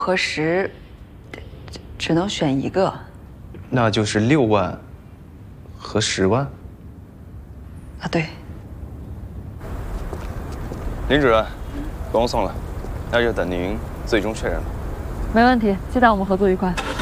和10，只能选一个。 那就是6万和10万。 啊，对。 林主任，不用送了，那就等您最终确认了。 没问题，期待我们合作愉快。